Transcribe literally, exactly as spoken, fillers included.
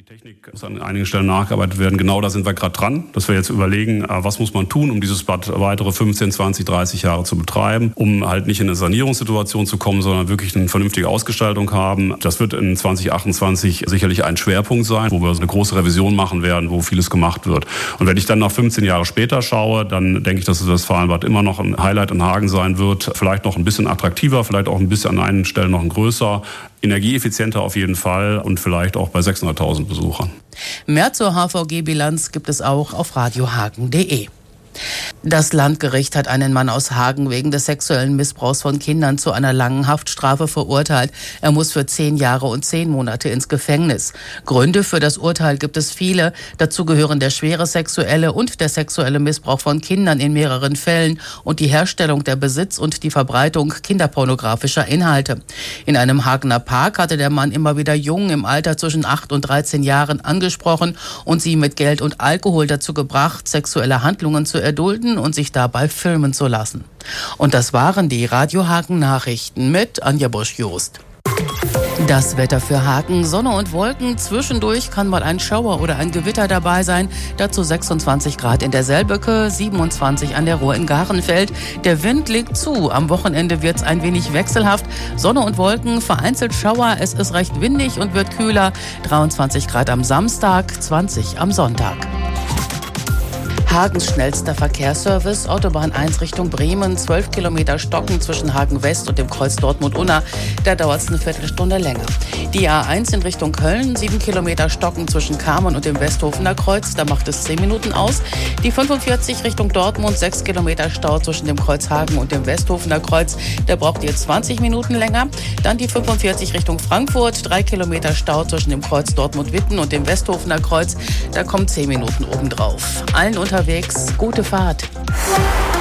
die Technik muss an einigen Stellen nachgearbeitet werden. Genau da sind wir gerade dran, dass wir jetzt überlegen, was muss man tun, um dieses Bad weitere fünfzehn, zwanzig, dreißig Jahre zu betreiben, um halt nicht in eine Sanierungssituation zu kommen, sondern wirklich eine vernünftige Ausgestaltung haben. Das wird in zwanzig achtundzwanzig sicherlich ein Schwerpunkt sein, wo wir eine große Revision machen werden, wo vieles gemacht wird. Und wenn ich dann nach fünfzehn Jahre später schaue, dann denke ich, dass das Westfalenbad immer noch ein Highlight in Hagen sein wird. Vielleicht noch ein bisschen attraktiver, vielleicht auch ein bisschen an einigen Stellen noch ein größer, energieeffizienter auf jeden Fall und vielleicht auch bei sechshunderttausend Besuchern. Mehr zur H V G-Bilanz gibt es auch auf radiohagen punkt de. Das Landgericht hat einen Mann aus Hagen wegen des sexuellen Missbrauchs von Kindern zu einer langen Haftstrafe verurteilt. Er muss für zehn Jahre und zehn Monate ins Gefängnis. Gründe für das Urteil gibt es viele. Dazu gehören der schwere sexuelle und der sexuelle Missbrauch von Kindern in mehreren Fällen und die Herstellung, der Besitz und die Verbreitung kinderpornografischer Inhalte. In einem Hagener Park hatte der Mann immer wieder Jungen im Alter zwischen acht und dreizehn Jahren angesprochen und sie mit Geld und Alkohol dazu gebracht, sexuelle Handlungen zu erdulden und sich dabei filmen zu lassen. Und das waren die Radio Hagen Nachrichten mit Anja Bosch-Jost. Das Wetter für Hagen, Sonne und Wolken. Zwischendurch kann mal ein Schauer oder ein Gewitter dabei sein. Dazu sechsundzwanzig Grad in der Selböcke, siebenundzwanzig an der Ruhr in Garenfeld. Der Wind legt zu. Am Wochenende wird es ein wenig wechselhaft. Sonne und Wolken, vereinzelt Schauer. Es ist recht windig und wird kühler. dreiundzwanzig Grad am Samstag, zwanzig am Sonntag. Hagens schnellster Verkehrsservice, Autobahn eins Richtung Bremen, zwölf Kilometer Stocken zwischen Hagen West und dem Kreuz Dortmund-Unna. Da dauert es eine Viertelstunde länger. Die A eins in Richtung Köln, sieben Kilometer Stocken zwischen Kamen und dem Westhofener Kreuz, da macht es zehn Minuten aus. Die fünfundvierzig Richtung Dortmund, sechs Kilometer Stau zwischen dem Kreuz Hagen und dem Westhofener Kreuz, da braucht ihr zwanzig Minuten länger. Dann die fünfundvierzig Richtung Frankfurt, drei Kilometer Stau zwischen dem Kreuz Dortmund-Witten und dem Westhofener Kreuz, da kommen zehn Minuten obendrauf. Allen unterwegs gute Fahrt.